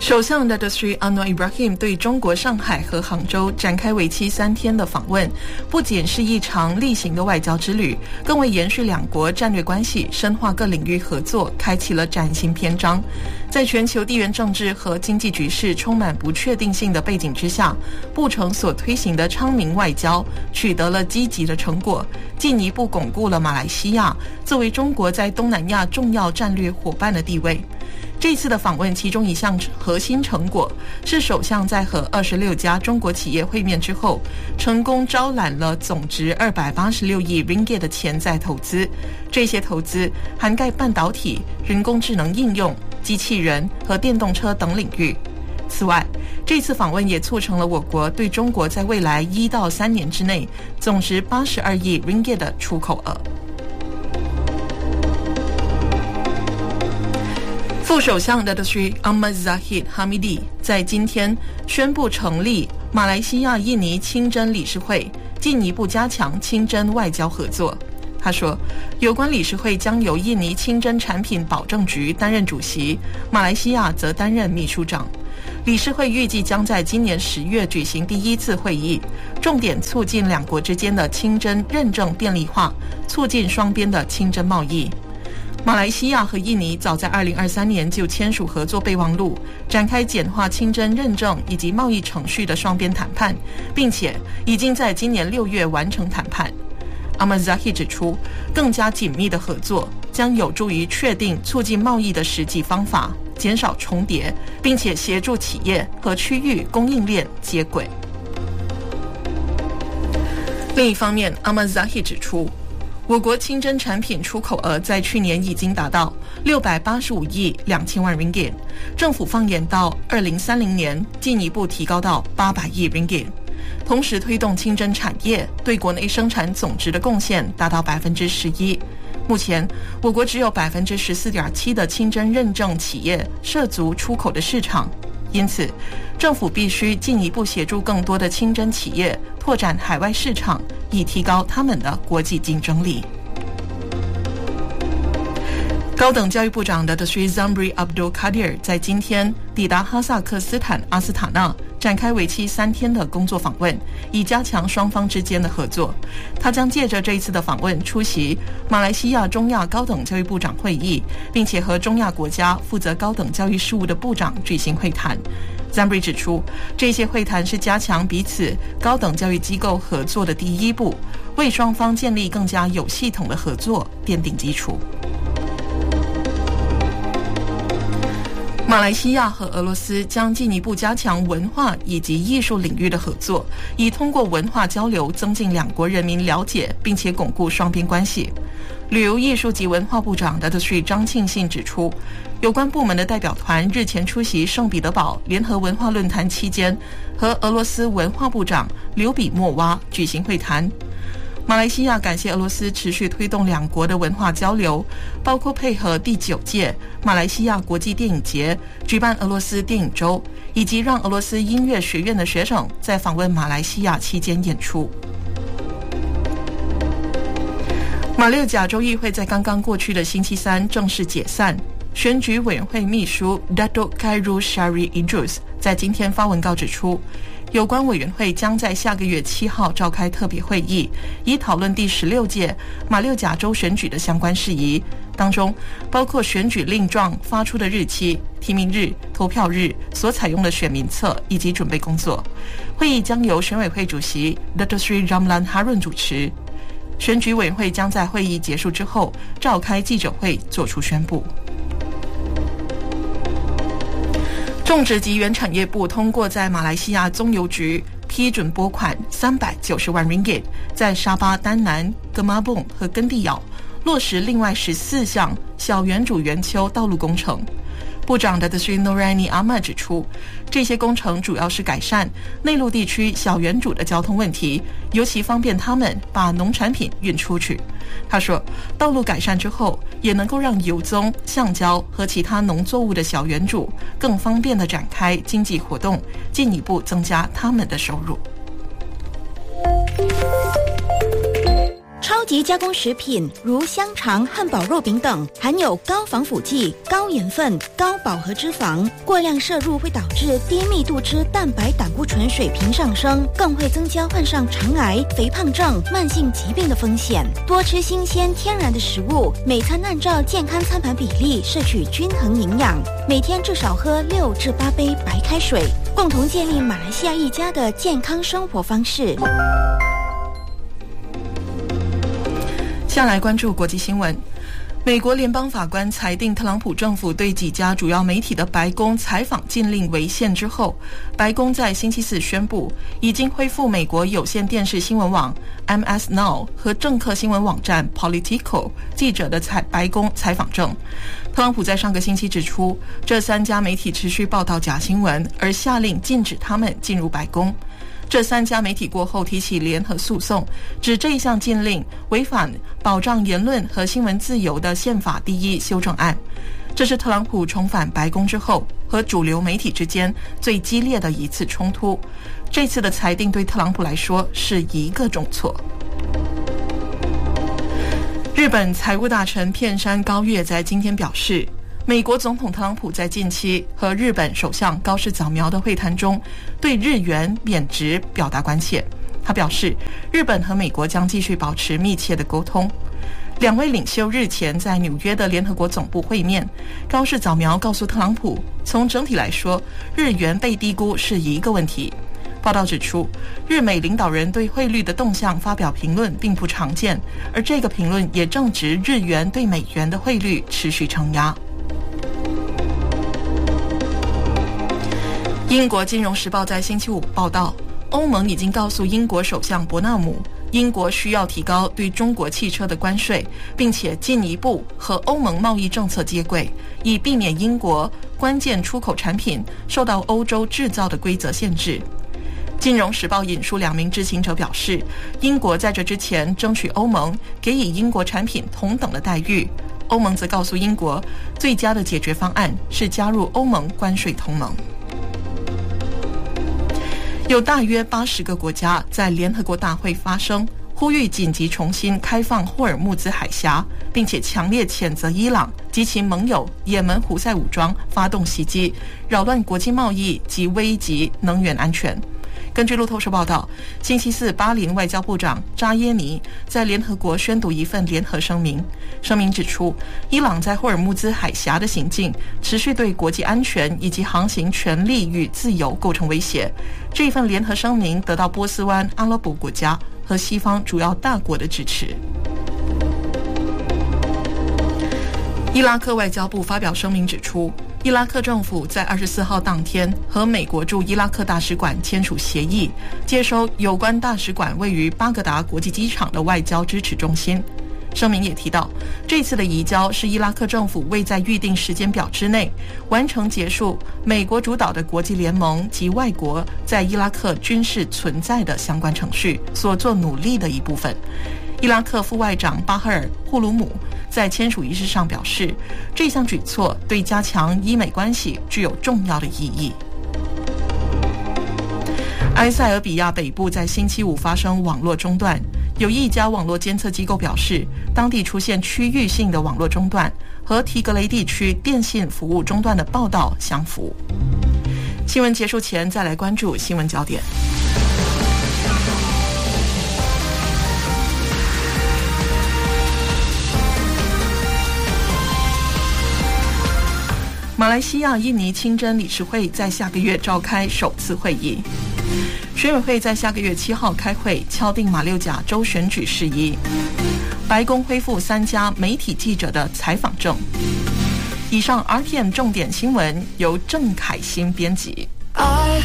首相 Datuk Seri Anwar Ibrahim 对中国上海和杭州展开为期3天的访问，不仅是一场例行的外交之旅，更为延续两国战略关系、深化各领域合作开启了崭新篇章。在全球地缘政治和经济局势充满不确定性的背景之下，布城所推行的昌明外交取得了积极的成果，进一步巩固了马来西亚作为中国在东南亚重要战略伙伴的地位。这次的访问其中一项核心成果是首相在和26家中国企业会面之后，成功招揽了总值286亿 ringgit 的潜在投资。这些投资涵盖半导体、人工智能应用、机器人和电动车等领域。此外，这次访问也促成了我国对中国在未来1到3年之内总值82亿 ringgit 的出口额。副首相 Datuk Seri Ahmad Zahid Hamidi 在今天宣布成立马来西亚印尼清真理事会，进一步加强清真外交合作。他说，有关理事会将由印尼清真产品保证局担任主席，马来西亚则担任秘书长。理事会预计将在今年10月举行第1次会议，重点促进两国之间的清真认证便利化，促进双边的清真贸易。马来西亚和印尼早在2023年就签署合作备忘录，展开简化清真认证以及贸易程序的双边谈判，并且已经在今年6月完成谈判。阿曼扎希指出，更加紧密的合作将有助于确定促进贸易的实际方法，减少重叠，并且协助企业和区域供应链接轨。另一方面，阿曼扎希指出，我国清真产品出口额在去年已经达到685亿2千万 ringgit， 政府放眼到2030年进一步提高到800亿 ringgit， 同时推动清真产业对国内生产总值的贡献达到 11%。 目前我国只有 14.7% 的清真认证企业涉足出口的市场，因此政府必须进一步协助更多的清真企业拓展海外市场，以提高他们的国际竞争力。高等教育部长 Datuk Seri Zambry Abdul Kadir 在今天抵达哈萨克斯坦阿斯塔纳，展开为期3天的工作访问，以加强双方之间的合作。他将借着这一次的访问出席马来西亚中亚高等教育部长会议，并且和中亚国家负责高等教育事务的部长举行会谈。Zambry 指出，这些会谈是加强彼此高等教育机构合作的第1步，为双方建立更加有系统的合作奠定基础。马来西亚和俄罗斯将进一步加强文化以及艺术领域的合作，以通过文化交流增进两国人民了解，并且巩固双边关系。旅游艺术及文化部长 Datuk Seri 张庆信指出，有关部门的代表团日前出席圣彼得堡联合文化论坛期间，和俄罗斯文化部长刘比莫娃举行会谈。马来西亚感谢俄罗斯持续推动两国的文化交流，包括配合第9届马来西亚国际电影节举办俄罗斯电影周，以及让俄罗斯音乐学院的学生在访问马来西亚期间演出。马六甲州议会在刚刚过去的星期3正式解散，选举委员会秘书 Datuk Khairul Shari Idrus 在今天发文告指出，有关委员会将在下个月7号召开特别会议，以讨论第16届马六甲州选举的相关事宜，当中包括选举令状发出的日期、提名日、投票日所采用的选民册以及准备工作。会议将由选委会主席 Datuk Seri Ramlan Harun 主持。选举委员会将在会议结束之后召开记者会作出宣布。种植及原产业部通过在马来西亚棕油局批准拨款390万 ringgit， 在沙巴、丹南、格马蹦和根地咬落实另外14项小圆主圆丘道路工程。部长 Datuk Seri Norraini Ahmad 指出，这些工程主要是改善内陆地区小圆主的交通问题，尤其方便他们把农产品运出去。他说，道路改善之后，也能够让油棕、橡胶和其他农作物的小圆主更方便地展开经济活动，进一步增加他们的收入。 超级加工食品如香肠、汉堡肉饼等，含有高防腐剂、高盐分、高饱和脂肪，过量摄入会导致低密度脂蛋白胆固醇水平上升，更会增加患上肠癌、肥胖症、慢性疾病的风险。多吃新鲜天然的食物，每餐按照健康餐盘比例摄取均衡营养，每天至少喝6至8杯白开水，共同建立马来西亚一家的健康生活方式。 下来关注国际新闻。美国联邦法官裁定特朗普政府对几家主要媒体的白宫采访禁令违宪之后，白宫在星期四宣布已经恢复美国有线电视新闻网 MS Now 和政客新闻网站 Politico 记者的白宫采访证。特朗普在上个星期指出，这3家媒体持续报道假新闻，而下令禁止他们进入白宫。这3家媒体过后提起联合诉讼，指这一项禁令违反保障言论和新闻自由的宪法第1修正案。这是特朗普重返白宫之后和主流媒体之间最激烈的一次冲突。这次的裁定对特朗普来说是一个重挫。日本财务大臣片山高月在今天表示，美国总统特朗普在近期和日本首相高市早苗的会谈中，对日元贬值表达关切。他表示，日本和美国将继续保持密切的沟通。2位领袖日前在纽约的联合国总部会面，高市早苗告诉特朗普，从整体来说，日元被低估是一个问题。报道指出，日美领导人对汇率的动向发表评论并不常见，而这个评论也正值日元对美元的汇率持续承压。英国金融时报在星期五报道，欧盟已经告诉英国首相伯纳姆，英国需要提高对中国汽车的关税，并且进一步和欧盟贸易政策接轨，以避免英国关键出口产品受到欧洲制造的规则限制。金融时报引述2名知情者表示，英国在这之前争取欧盟给予英国产品同等的待遇，欧盟则告诉英国，最佳的解决方案是加入欧盟关税同盟。有大约80个国家在联合国大会发声，呼吁紧急重新开放霍尔木兹海峡，并且强烈谴责伊朗及其盟友也门胡塞武装发动袭击，扰乱国际贸易及危及能源安全。根据路透社报道，星期四巴林外交部长扎耶尼在联合国宣读一份联合声明，声明指出，伊朗在霍尔木兹海峡的行径持续对国际安全以及航行权利与自由构成威胁。这一份联合声明得到波斯湾、阿拉伯国家和西方主要大国的支持。伊拉克外交部发表声明指出，伊拉克政府在24号当天和美国驻伊拉克大使馆签署协议，接收有关大使馆位于巴格达国际机场的外交支持中心。声明也提到，这次的移交是伊拉克政府未在预定时间表之内完成结束美国主导的国际联盟及外国在伊拉克军事存在的相关程序所做努力的一部分。伊拉克副外长巴赫尔·霍鲁姆在签署仪式上表示，这项举措对加强伊美关系具有重要的意义。埃塞俄比亚北部在星期五发生网络中断，有一家网络监测机构表示，当地出现区域性的网络中断，和提格雷地区电信服务中断的报道相符。新闻结束前，再来关注新闻焦点。马来西亚印尼清真理事会在下个月召开首次会议，选委会在下个月7号开会，敲定马六甲州选举事宜。白宫恢复3家媒体记者的采访证。以上 RTM 重点新闻由郑凯欣编辑。